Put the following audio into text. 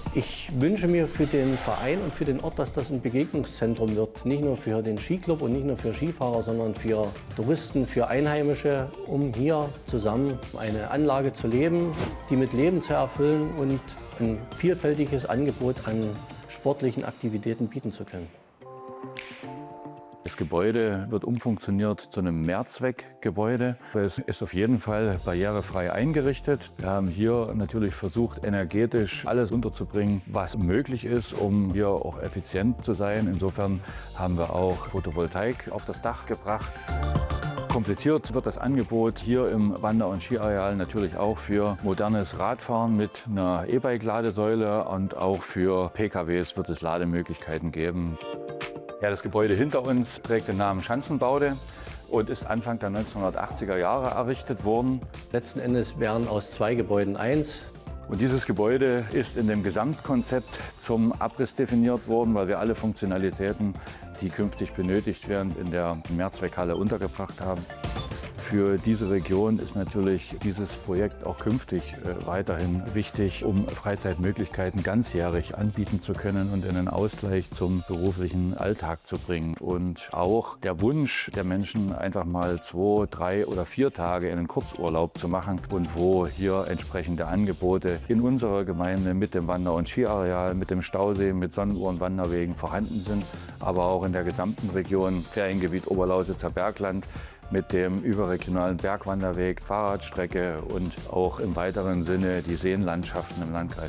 Ich wünsche mir für den Verein und für den Ort, dass das ein Begegnungszentrum wird. Nicht nur für den Skiclub und nicht nur für Skifahrer, sondern für Touristen, für Einheimische, um hier zusammen eine Anlage zu leben, die mit Leben zu erfüllen und ein vielfältiges Angebot an sportlichen Aktivitäten bieten zu können. Das Gebäude wird umfunktioniert zu einem Mehrzweckgebäude. Es ist auf jeden Fall barrierefrei eingerichtet. Wir haben hier natürlich versucht, energetisch alles unterzubringen, was möglich ist, um hier auch effizient zu sein. Insofern haben wir auch Photovoltaik auf das Dach gebracht. Komplettiert wird das Angebot hier im Wander- und Skiareal natürlich auch für modernes Radfahren mit einer E-Bike-Ladesäule und auch für PKWs wird es Lademöglichkeiten geben. Ja, das Gebäude hinter uns trägt den Namen Schanzenbaude und ist Anfang der 1980er Jahre errichtet worden. Letzten Endes wären aus 2 Gebäuden eins. Und dieses Gebäude ist in dem Gesamtkonzept zum Abriss definiert worden, weil wir alle Funktionalitäten, die künftig benötigt werden, in der Mehrzweckhalle untergebracht haben. Für diese Region ist natürlich dieses Projekt auch künftig weiterhin wichtig, um Freizeitmöglichkeiten ganzjährig anbieten zu können und einen Ausgleich zum beruflichen Alltag zu bringen. Und auch der Wunsch der Menschen, einfach mal 2, 3 oder 4 Tage einen Kurzurlaub zu machen und wo hier entsprechende Angebote in unserer Gemeinde mit dem Wander- und Skiareal, mit dem Stausee, mit Sonnenuhren, Wanderwegen vorhanden sind, aber auch in der gesamten Region Feriengebiet Oberlausitzer Bergland mit dem überregionalen Bergwanderweg, Fahrradstrecke und auch im weiteren Sinne die Seenlandschaften im Landkreis